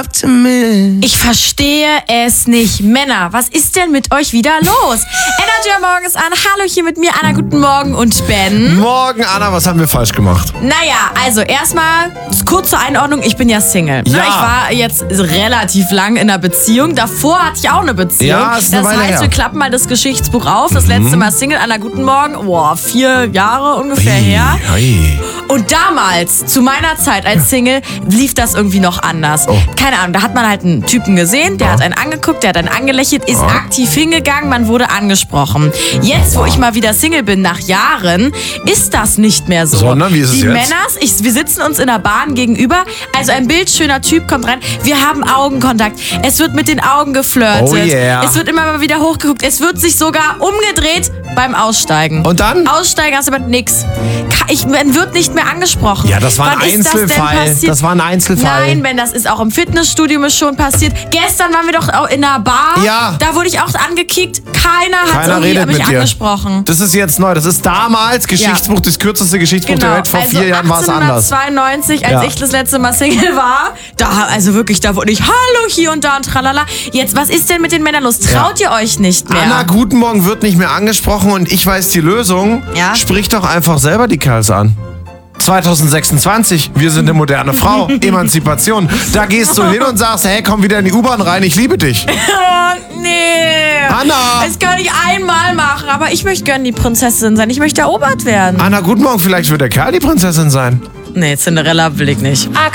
Ich verstehe es nicht. Männer, was ist denn mit euch wieder los? Energy am Morgen ist an. Hallo, hier mit mir Anna, guten Morgen und Ben. Morgen, Anna, was haben wir falsch gemacht? Naja, also erstmal kurz zur Einordnung, ich bin ja Single. Ja. Ich war jetzt relativ lang in einer Beziehung. Davor hatte ich auch eine Beziehung. Ja, ist eine das Weile heißt, her. wir klappen mal das Geschichtsbuch auf. Das letzte Mal Single, Anna, guten Morgen. 4 Jahre ungefähr her. Und damals, zu meiner Zeit als Single, lief das irgendwie noch anders. Keine Ahnung, da hat man halt einen Typen gesehen, der hat einen angeguckt, der hat einen angelächelt, ist aktiv hingegangen, man wurde angesprochen. Jetzt, wo ich mal wieder Single bin, nach Jahren, ist das nicht mehr so. Sondern, wie ist es Die jetzt? Männers, wir sitzen uns in der Bahn gegenüber, also ein bildschöner Typ kommt rein, wir haben Augenkontakt, es wird mit den Augen geflirtet, Oh yeah. es wird immer mal wieder hochgeguckt, es wird sich sogar umgedreht beim Aussteigen. Und dann? Aussteigen hast du aber nix. Man wird nicht mehr angesprochen. Ja, das war ein Wann ist das denn Einzelfall. passiert? Das war ein Einzelfall. Nein, Ben, das ist auch im Fitnessstudio mir schon passiert. Gestern waren wir doch auch in einer Bar. Ja. Da wurde ich auch angekickt. Keiner hat Keiner redet mich mit dir. angesprochen. Das ist jetzt neu. Das ist damals Geschichtsbuch, das kürzeste Geschichtsbuch der Welt. Vor 4 Jahren war es anders. 1892, als Ja. ich das letzte Mal Single war, da wurde ich Hallo hier und da und tralala. Jetzt, was ist denn mit den Männern los? Traut ihr euch nicht mehr? Anna, guten Morgen wird nicht mehr angesprochen und ich weiß die Lösung. Ja? Sprich doch einfach selber die Kerls an. 2026, wir sind eine moderne Frau, Emanzipation. Da gehst du hin und sagst, hey, komm wieder in die U-Bahn rein, ich liebe dich. Nee. Anna! Das kann ich einmal machen, aber ich möchte gerne die Prinzessin sein. Ich möchte erobert werden. Anna, guten Morgen, vielleicht wird der Kerl die Prinzessin sein. Nee, Cinderella will ich nicht.